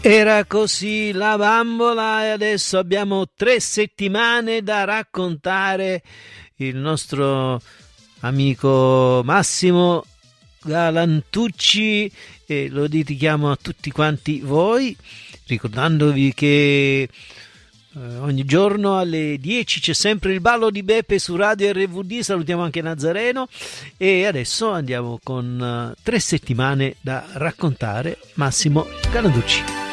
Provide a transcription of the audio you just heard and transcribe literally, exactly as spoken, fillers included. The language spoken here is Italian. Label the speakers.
Speaker 1: Era così la bambola e adesso abbiamo tre settimane da raccontare. Il nostro amico Massimo Galantucci e lo dedichiamo a tutti quanti voi, ricordandovi che eh, ogni giorno alle dieci c'è sempre il ballo di Beppe su Radio R V D. Salutiamo anche Nazareno e adesso andiamo con uh, tre settimane da raccontare. Massimo Galantucci.